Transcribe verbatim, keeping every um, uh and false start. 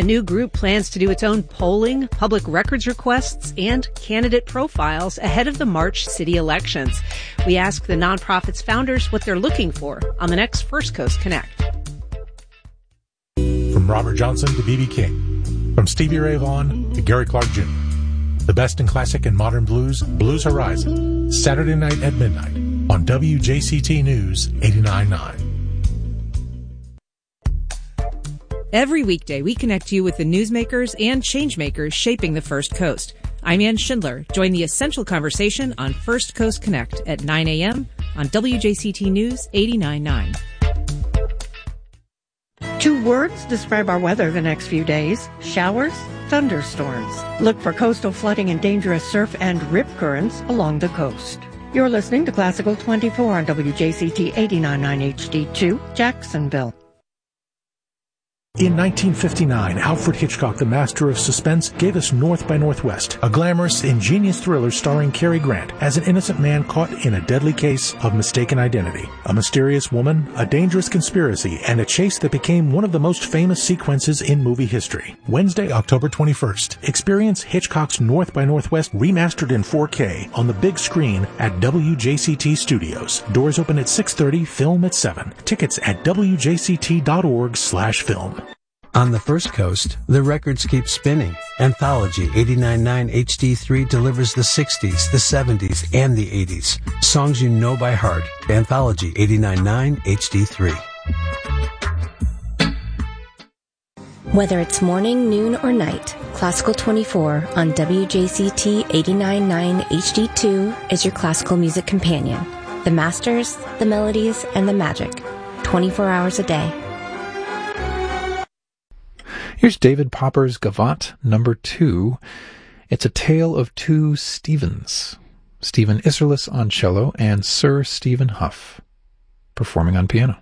A new group plans to do its own polling, public records requests, and candidate profiles ahead of the March city elections. We ask the nonprofit's founders what they're looking for on the next First Coast Connect. From Robert Johnson to B B King, from Stevie Ray Vaughan to Gary Clark Junior The best in classic and modern blues, Blues Horizon, Saturday night at midnight on W J C T News eighty-nine point nine. Every weekday, we connect you with the newsmakers and changemakers shaping the First Coast. I'm Ann Schindler. Join the essential conversation on First Coast Connect at nine a.m. on W J C T News eighty-nine point nine. Two words describe our weather the next few days: showers, thunderstorms. Look for coastal flooding and dangerous surf and rip currents along the coast. You're listening to Classical twenty-four on W J C T eighty-nine point nine H D two, Jacksonville. In nineteen fifty-nine, Alfred Hitchcock, the master of suspense, gave us North by Northwest, a glamorous, ingenious thriller starring Cary Grant as an innocent man caught in a deadly case of mistaken identity. A mysterious woman, a dangerous conspiracy, and a chase that became one of the most famous sequences in movie history. Wednesday, October twenty-first, experience Hitchcock's North by Northwest remastered in four K on the big screen at W J C T Studios. Doors open at six thirty, film at seven. Tickets at W J C T dot org slash film. On the First Coast, the records keep spinning. Anthology eighty-nine point nine H D three delivers the sixties, the seventies, and the eighties. Songs you know by heart. Anthology eighty-nine point nine H D three. Whether it's morning, noon, or night, Classical twenty-four on W J C T eighty-nine point nine H D two is your classical music companion. The masters, the melodies, and the magic. twenty-four hours a day. Here's David Popper's Gavotte number two. It's a tale of two Stephens, Stephen Isserlis on cello and Sir Stephen Huff performing on piano.